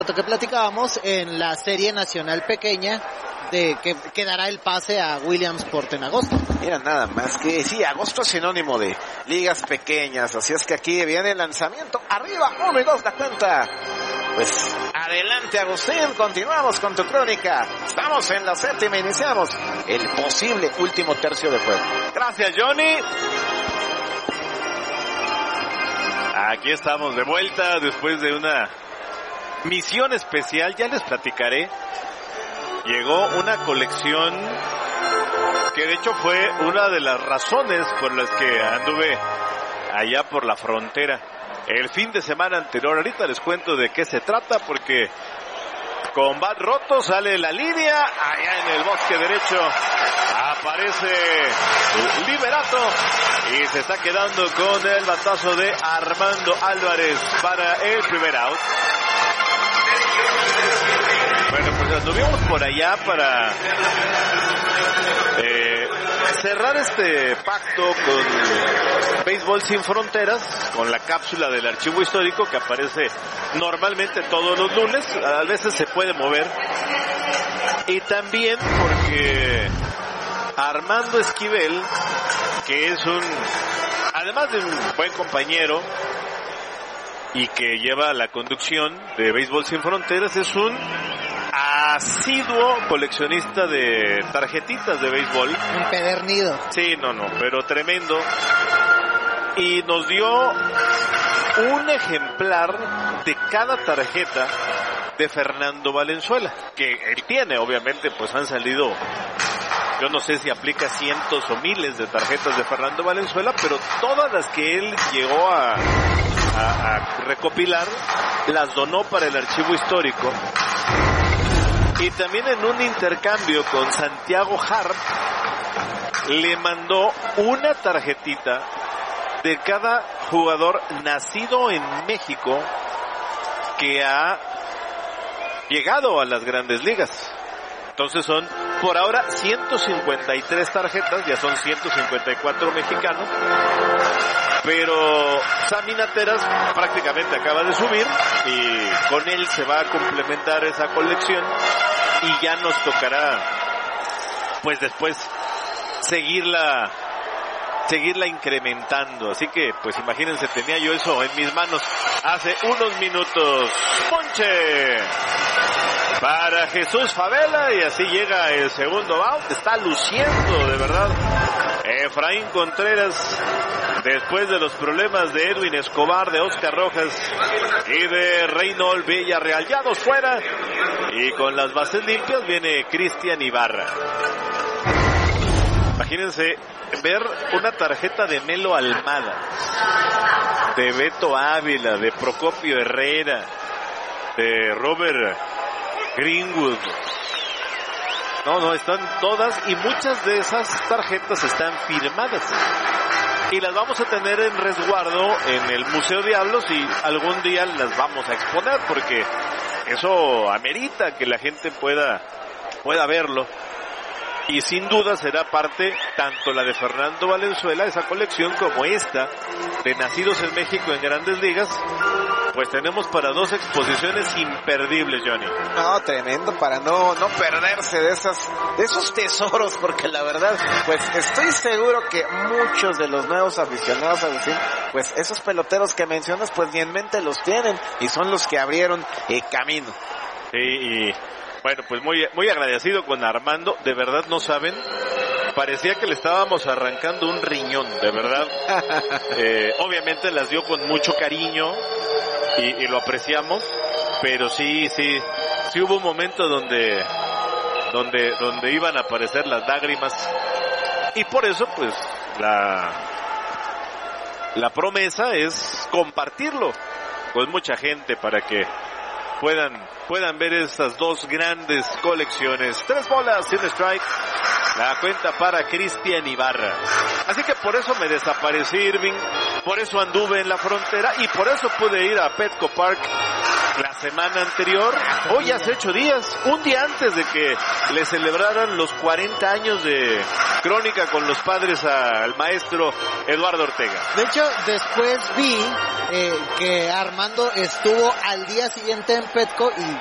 que platicábamos en la serie nacional pequeña de que dará el pase a Williamsport en agosto. Mira, nada más que sí, agosto es sinónimo de ligas pequeñas, así es que aquí viene el lanzamiento, arriba, 1-2 la cuenta. Pues adelante, Agustín, continuamos con tu crónica. Estamos en la séptima, iniciamos el posible último tercio de juego. Gracias, Johnny. Aquí estamos de vuelta después de una misión especial, ya les platicaré. Llegó una colección que de hecho fue una de las razones por las que anduve allá por la frontera el fin de semana anterior. Ahorita les cuento de qué se trata, porque con bat roto sale la línea, allá en el bosque derecho aparece Liberato y se está quedando con el batazo de Armando Álvarez para el primer out. Bueno, pues anduvimos por allá para cerrar este pacto con Béisbol Sin Fronteras, con la cápsula del archivo histórico que aparece normalmente todos los lunes, a veces se puede mover, y también porque Armando Esquivel, que es además de un buen compañero y que lleva la conducción de Béisbol Sin Fronteras, es un asiduo coleccionista de tarjetitas de béisbol. Empedernido. Sí, pero tremendo. Y nos dio un ejemplar de cada tarjeta de Fernando Valenzuela, que él tiene, obviamente, pues han salido, yo no sé si aplica cientos o miles de tarjetas de Fernando Valenzuela, pero todas las que él llegó a recopilar las donó para el archivo histórico. Y también en un intercambio con Santiago Harp le mandó una tarjetita de cada jugador nacido en México que ha llegado a las Grandes Ligas. Entonces son, por ahora, 153 tarjetas, ya son 154 mexicanos, pero Sammy Nateras prácticamente acaba de subir y con él se va a complementar esa colección y ya nos tocará, pues después, seguirla incrementando. Así que, pues imagínense, tenía yo eso en mis manos hace unos minutos. ¡Ponche! Para Jesús Favela, y así llega el segundo out. Está luciendo, de verdad, Efraín Contreras, después de los problemas de Edwin Escobar, de Oscar Rojas y de Reynold Villarreal. Ya dos fuera, y con las bases limpias viene Cristian Ibarra. Imagínense ver una tarjeta de Melo Almada, de Beto Ávila, de Procopio Herrera, de Robert Greenwood. No, están todas, y muchas de esas tarjetas están firmadas. Y las vamos a tener en resguardo en el Museo Diablos, y algún día las vamos a exponer, porque eso amerita que la gente pueda verlo. Y sin duda será parte, tanto la de Fernando Valenzuela, esa colección, como esta de Nacidos en México en Grandes Ligas. Pues tenemos para dos exposiciones imperdibles, Johnny. No, tremendo, para no perderse de esos tesoros, porque la verdad, pues estoy seguro que muchos de los nuevos aficionados, Agustín, pues esos peloteros que mencionas, pues ni en mente los tienen, y son los que abrieron el camino. Sí, y bueno, pues muy agradecido con Armando, de verdad no saben, parecía que le estábamos arrancando un riñón, de verdad. Obviamente las dio con mucho cariño y lo apreciamos, pero sí hubo un momento donde iban a aparecer las lágrimas, y por eso pues la promesa es compartirlo con mucha gente para que puedan ver estas dos grandes colecciones. 3 bolas, sin strike, la cuenta para Cristian Ibarra. Así que por eso me desaparecí, Irving, por eso anduve en la frontera, y por eso pude ir a Petco Park, la semana anterior, hoy hace 8 días, un día antes de que le celebraran los 40 años de Crónica con los padres al maestro Eduardo Ortega. De hecho, después vi que Armando estuvo al día siguiente en Petco y